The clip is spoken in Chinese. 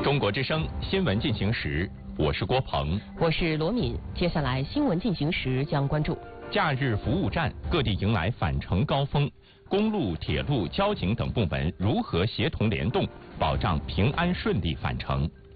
中国之声新闻进行时，我是郭鹏， 我是罗敏。接下来新闻进行时将关注： 假日服务站各地迎来返程高峰，公路、铁路、交警等部门如何协同联动，保障平安顺利返程？